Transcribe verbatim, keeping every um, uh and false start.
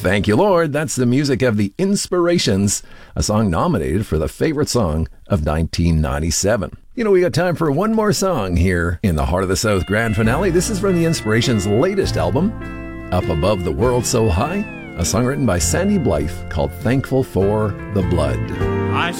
Thank you, Lord. That's the music of The Inspirations, a song nominated for the favorite song of nineteen ninety-seven. You know, we got time for one more song here in the Heart of the South grand finale. This is from The Inspirations' latest album, Up Above the World So High, a song written by Sandy Blythe called Thankful for the Blood. I